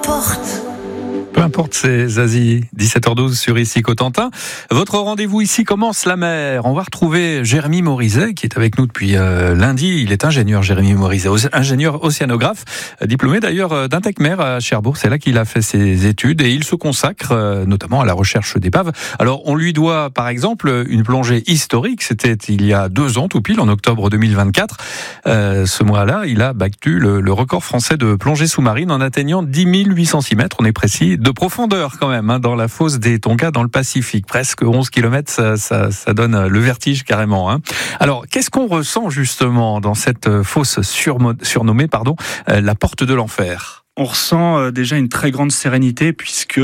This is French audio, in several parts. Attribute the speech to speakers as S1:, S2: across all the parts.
S1: importe.
S2: Peu importe, c'est Zazie, 17h12 sur Ici Cotentin. Votre rendez-vous Ici commence la mer. On va retrouver Jérémy Morizet qui est avec nous depuis lundi. Il est ingénieur, Jérémy Morizet, ingénieur océanographe, diplômé d'ailleurs d'Intecmer à Cherbourg. C'est là qu'il a fait ses études et il se consacre notamment à la recherche d'épaves. Alors on lui doit par exemple une plongée historique. C'était il y a 2 ans tout pile, en octobre 2024. Ce mois-là, il a battu le record français de plongée sous-marine en atteignant 10 806 mètres. On est précis, de profondeur quand même, dans la fosse des Tonga dans le Pacifique. Presque 11 km, ça donne le vertige carrément. Alors, qu'est-ce qu'on ressent justement dans cette fosse surnommée la porte de l'enfer ?
S3: On ressent déjà une très grande sérénité puisque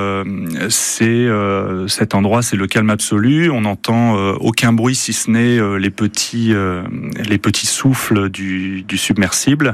S3: cet endroit, c'est le calme absolu. On n'entend aucun bruit si ce n'est les petits souffles du submersible.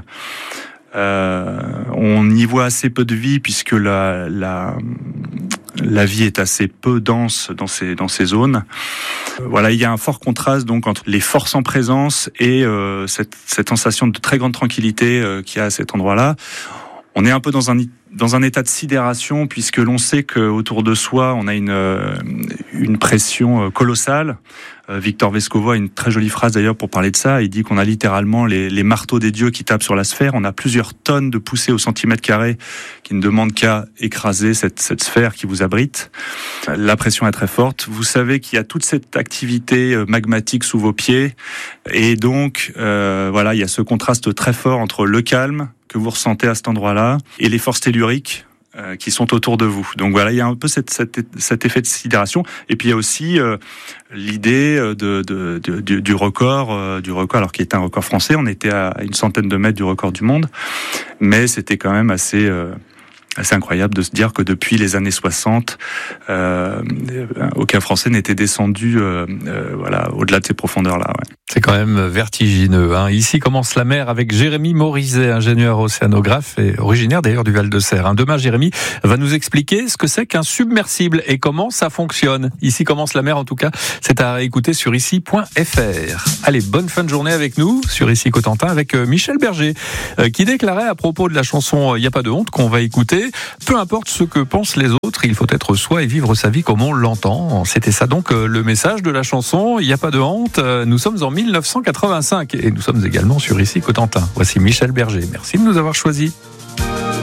S3: On y voit assez peu de vie puisque la vie est assez peu dense dans ces zones. Voilà, il y a un fort contraste donc entre les forces en présence et cette sensation de très grande tranquillité qu'il y a à cet endroit-là. On est un peu dans un état de sidération puisque l'on sait qu'autour de soi, on a une pression colossale. Victor Vescovo a une très jolie phrase d'ailleurs pour parler de ça. Il dit qu'on a littéralement les marteaux des dieux qui tapent sur la sphère. On a plusieurs tonnes de poussée au centimètre carré qui ne demandent qu'à écraser cette sphère qui vous abrite. La pression est très forte. Vous savez qu'il y a toute cette activité magmatique sous vos pieds. Et donc, voilà, il y a ce contraste très fort entre le calme que vous ressentez à cet endroit-là et les forces telluriques qui sont autour de vous. Donc voilà, il y a un peu cet effet de sidération. Et puis il y a aussi l'idée du record, alors qui est un record français. On était à une centaine de mètres du record du monde, mais c'était quand même assez incroyable de se dire que depuis les années 60, aucun Français n'était descendu au-delà de ces profondeurs-là. Ouais.
S2: C'est quand même vertigineux. Ici commence la mer avec Jérémy Morizet, ingénieur océanographe et originaire d'ailleurs du Val-de-Serre. Demain, Jérémy va nous expliquer ce que c'est qu'un submersible et comment ça fonctionne. Ici commence la mer, en tout cas, c'est à écouter sur ici.fr. Allez, bonne fin de journée avec nous sur Ici Cotentin avec Michel Berger qui déclarait à propos de la chanson « Y a pas de honte » qu'on va écouter. Peu importe ce que pensent les autres, il faut être soi et vivre sa vie comme on l'entend. C'était ça donc le message de la chanson « Il n'y a pas de honte ». Nous sommes en 1985 et nous sommes également sur Ici Cotentin. Voici Michel Berger. Merci de nous avoir choisis.